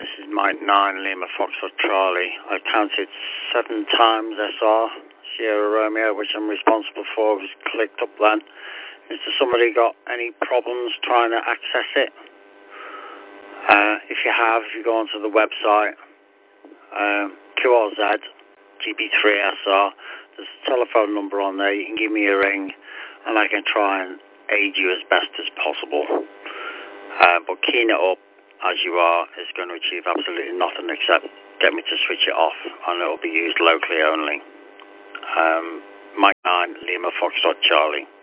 This is Mike 9, Lima Foxtrot Charlie. I counted 7 times SR, Sierra Romeo, which I'm responsible for, was clicked up then. Is there somebody got any problems trying to access it? If you have, if you go onto the website, QRZ, GB3SR, there's a telephone number on there. You can give me a ring and I can try and aid you as best as possible. But keying it up as you are is going to achieve absolutely nothing except get me to switch it off, and it will be used locally only. Mike 9, Lima Foxtrot Charlie.